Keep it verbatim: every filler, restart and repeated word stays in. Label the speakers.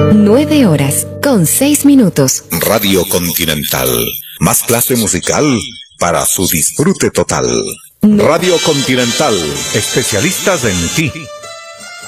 Speaker 1: Nueve horas con seis minutos.
Speaker 2: Radio Continental. Más clase musical para su disfrute total. Radio Continental. Especialistas en ti.